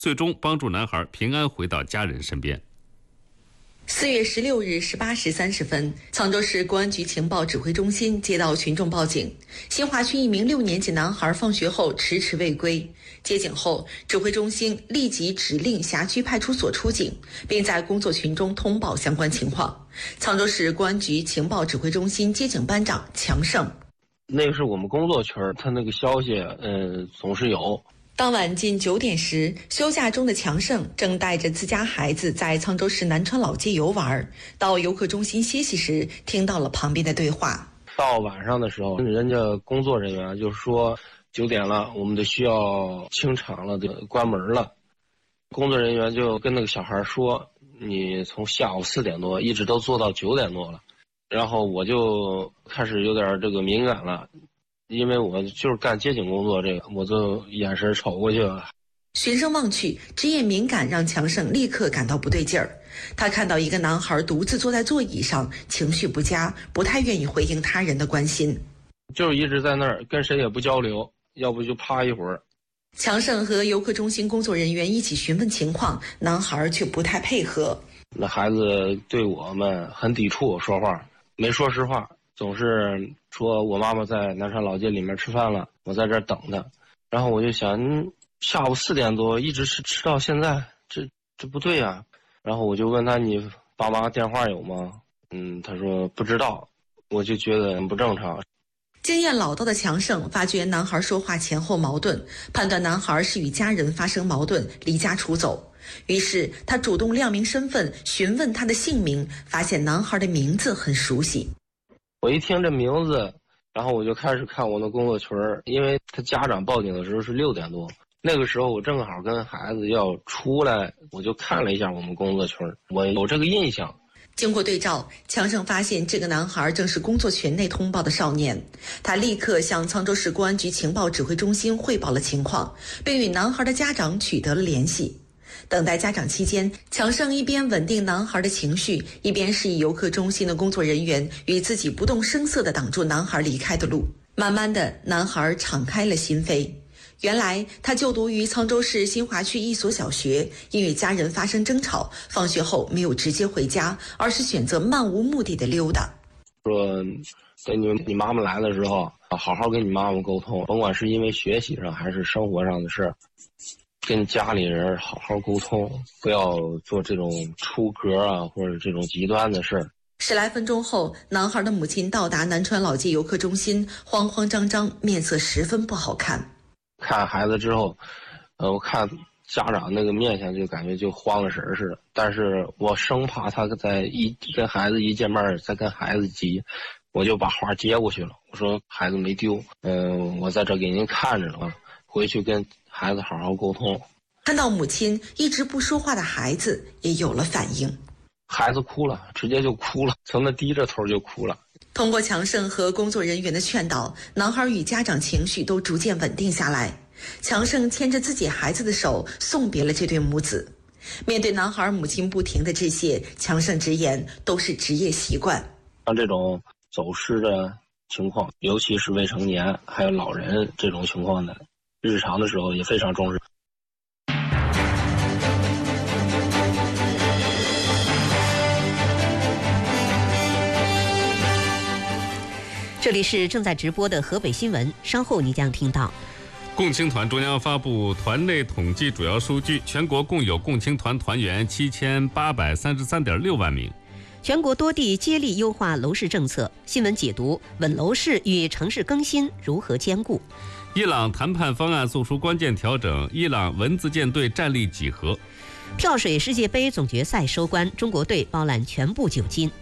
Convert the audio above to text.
最终帮助男孩平安回到家人身边。 4月16日18时30分，沧州市公安局情报指挥中心接到群众报警，新华区一名6年级男孩放学后迟迟未归。接警后，指挥中心立即指令辖区派出所出警，并在工作群中通报相关情况。沧州市公安局情报指挥中心接警班长强胜： 那个是我们工作群，他那个消息总是有。 当晚近9点时，休假中的强胜正带着自家孩子在沧州市南川老街游玩，到游客中心歇息时，听到了旁边的对话。 到晚上的时候，人家工作人员就说9点了，我们得需要清场了，得关门了。工作人员就跟那个小孩说，你从下午4点多一直都做到9点多了。然后我就开始有点这个敏感了。因为我就是干接警工作，这个我就眼神瞅过去了。 循声望去，职业敏感让强胜立刻感到不对劲儿。他看到一个男孩独自坐在座椅上，情绪不佳，不太愿意回应他人的关心， 就是一直在那儿跟谁也不交流，要不就趴一会儿。 强胜和游客中心工作人员一起询问情况，男孩却不太配合。 那孩子对我们很抵触，说话没说实话。总是说我妈妈在南川老街里面吃饭了，我在这儿等她。然后我就想，下午4点多一直吃到现在，这不对呀。然后我就问他，你爸妈电话有吗？他说不知道。我就觉得很不正常。 经验老道的强胜发觉男孩说话前后矛盾，判断男孩是与家人发生矛盾，离家出走。于是他主动亮明身份，询问他的姓名，发现男孩的名字很熟悉。 我一听这名字，然后我就开始看我的工作群，因为他家长报警的时候是6点多，那个时候我正好跟孩子要出来，我就看了一下我们工作群，我有这个印象。 经过对照，强胜发现这个男孩正是工作群内通报的少年，他立刻向沧州市公安局情报指挥中心汇报了情况，并与男孩的家长取得了联系。等待家长期间，强胜一边稳定男孩的情绪，一边示意游客中心的工作人员与自己不动声色地挡住男孩离开的路。慢慢的，男孩敞开了心扉。原来他就读于沧州市新华区一所小学，因与家人发生争吵，放学后没有直接回家，而是选择漫无目的的溜达。 说等你妈妈来的时候，好好跟你妈妈沟通，甭管是因为学习上还是生活上的事，跟家里人好好沟通，不要做这种出格啊或者这种极端的事。 10来分钟后，男孩的母亲到达南川老街游客中心，慌慌张张，面色十分不好看。 看孩子之后，我看家长那个面相就感觉就慌了神似的，但是我生怕他跟孩子一见面再跟孩子急，我就把话接过去了。我说孩子没丢，我在这给您看着了，回去跟孩子好好沟通。 看到母亲一直不说话的孩子也有了反应， 孩子哭了，直接就哭了，从那低着头就哭了。 通过强胜和工作人员的劝导，男孩与家长情绪都逐渐稳定下来。强胜牵着自己孩子的手送别了这对母子。面对男孩母亲不停的致谢，强胜直言都是职业习惯。 像这种走失的情况，尤其是未成年还有老人这种情况的，日常的时候也非常重视。 这里是正在直播的河北新闻，稍后你将听到。 共青团中央发布团内统计主要数据，全国共有共青团团员7833.6万名。 全国多地接力优化楼市政策，新闻解读：稳楼市与城市更新如何兼顾？ 伊朗谈判方案做出关键调整，伊朗文字舰队战力几何？ 跳水世界杯总决赛收官，中国队包揽全部9金。